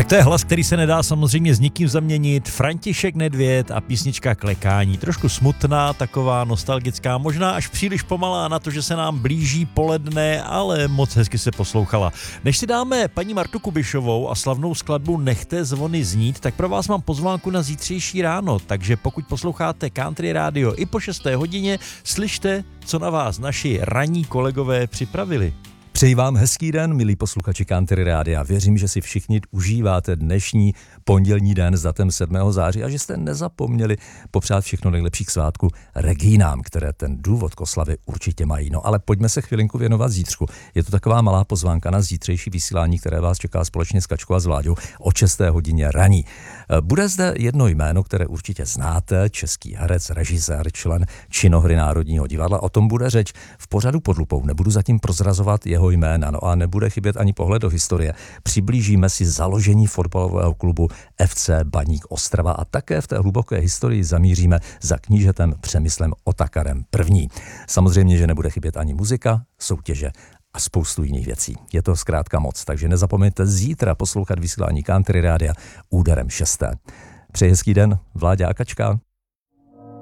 Tak to je hlas, který se nedá samozřejmě s nikým zaměnit. František Nedvěd a písnička Klekání. Trošku smutná, taková nostalgická, možná až příliš pomalá na to, že se nám blíží poledne, ale moc hezky se poslouchala. Než si dáme paní Martu Kubišovou a slavnou skladbu Nechte zvony znít, tak pro vás mám pozvánku na zítřejší ráno, takže pokud posloucháte Country Radio i po 6. hodině, slyšte, co na vás naši ranní kolegové připravili. Přeji vám hezký den, milí posluchači Country Rádia. Věřím, že si všichni užíváte dnešní pondělní den s datem 7. září a že jste nezapomněli popřát všechno nejlepší k svátku Regínám, které ten důvod k oslavě určitě mají. No ale pojďme se chvilinku věnovat zítřku. Je to taková malá pozvánka na zítřejší vysílání, které vás čeká společně s Kačkou a s Vláďou o 6. hodině raní. Bude zde jedno jméno, které určitě znáte, český herec, režisér, člen činohry Národního divadla. O tom bude řeč v pořadu Pod lupou. Nebudu zatím prozrazovat jeho jména, no a nebude chybět ani pohled do historie. Přiblížíme si založení fotbalového klubu FC Baník Ostrava a také v té hluboké historii zamíříme za knížetem Přemyslem Otakarem I. Samozřejmě, že nebude chybět ani muzika, soutěže a spoustu jiných věcí. Je to zkrátka moc, takže nezapomeňte zítra poslouchat vysílání Country Rádia úderem 6. Přeji hezký den, Vláďa a Kačka.